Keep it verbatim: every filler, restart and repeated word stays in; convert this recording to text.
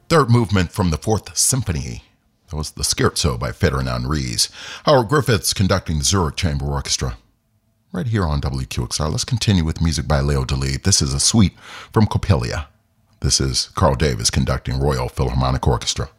Third movement from the Fourth Symphony. That was the Scherzo by Ferdinand Ries. Howard Griffiths conducting the Zurich Chamber Orchestra. Right here on W Q X R. Let's continue with music by Leo Delibes. This is a suite from Coppelia. This is Carl Davis conducting Royal Philharmonic Orchestra.